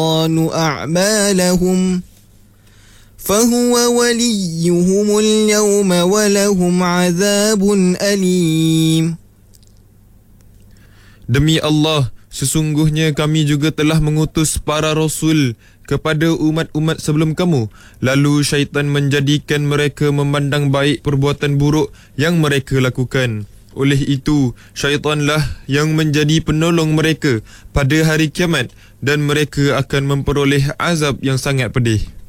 أعمالهم فهو وليهم اليوم ولهم عذاب أليم. Demi Allah, sesungguhnya kami juga telah mengutus para rasul kepada umat-umat sebelum kamu. Lalu syaitan menjadikan mereka memandang baik perbuatan buruk yang mereka lakukan. Oleh itu, syaitanlah yang menjadi penolong mereka pada hari kiamat dan mereka akan memperoleh azab yang sangat pedih.